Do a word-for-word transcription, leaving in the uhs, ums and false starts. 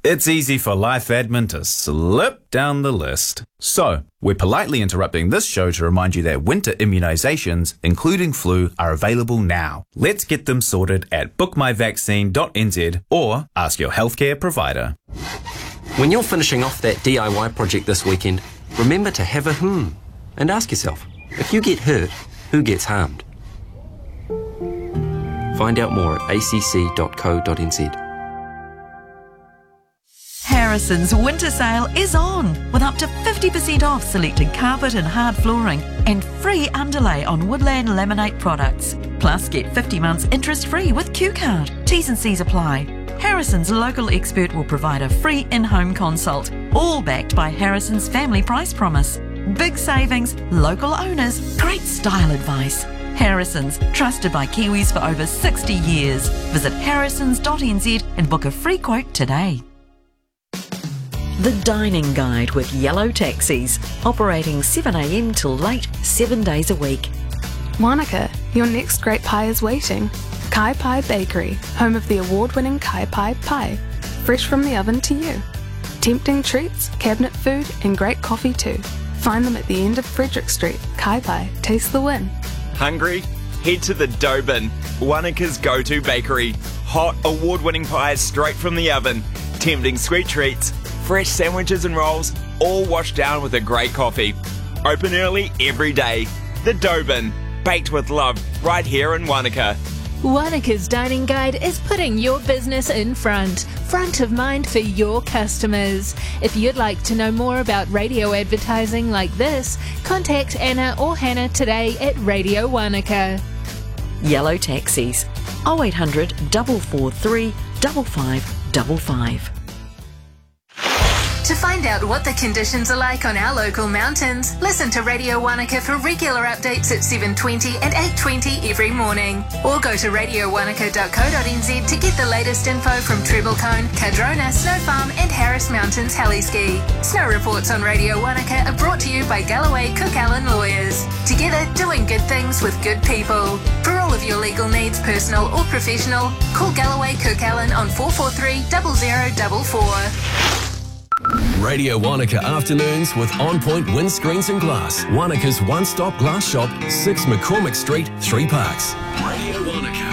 It's easy for Life Admin to slip down the list. So, we're politely interrupting this show to remind you that winter immunisations, including flu, are available now. Let's get them sorted at book my vaccine dot n z or ask your healthcare provider. When you're finishing off that D I Y project this weekend, remember to have a hmm and ask yourself, if you get hurt, who gets harmed? Find out more at a c c dot co dot n z. Harrison's winter sale is on with up to fifty percent off selected carpet and hard flooring and free underlay on Woodland Laminate products. Plus, get fifty months interest free with Q Card. T's and C's apply. Harrison's local expert will provide a free in-home consult, all backed by Harrison's family price promise. Big savings, local owners, great style advice. Harrison's, trusted by Kiwis for over sixty years. Visit harrisons dot n z and book a free quote today. The Dining Guide with Yellow Taxis, operating seven a m till late, seven days a week. Wanaka, your next great pie is waiting. Kai Pai Bakery, home of the award-winning Kai Pai pie. Fresh from the oven to you. Tempting treats, cabinet food and great coffee too. Find them at the end of Frederick Street. Kai Pai, taste the win. Hungry? Head to the Dough Bin, Wanaka's go-to bakery. Hot, award-winning pies straight from the oven. Tempting sweet treats, fresh sandwiches and rolls, all washed down with a great coffee. Open early every day. The Dough Bin, baked with love, right here in Wanaka. Wanaka's Dining Guide is putting your business in front, front of mind for your customers. If you'd like to know more about radio advertising like this, contact Anna or Hannah today at Radio Wanaka. Yellow Taxis, oh eight hundred, four four three, five five five five. To find out what the conditions are like on our local mountains, listen to Radio Wanaka for regular updates at seven twenty and eight twenty every morning. Or go to radio wanaka dot co dot n z to get the latest info from Treblecone, Cardrona, Snow Farm and Harris Mountains Heliski. Snow reports on Radio Wanaka are brought to you by Galloway Cook Allen Lawyers. Together, doing good things with good people. For all of your legal needs, personal or professional, call Galloway Cook Allen on four four three, zero zero four four. Radio Wanaka Afternoons with On Point Windscreens and Glass. Wanaka's one-stop glass shop, six McCormick Street, Three Parks. Radio Wanaka.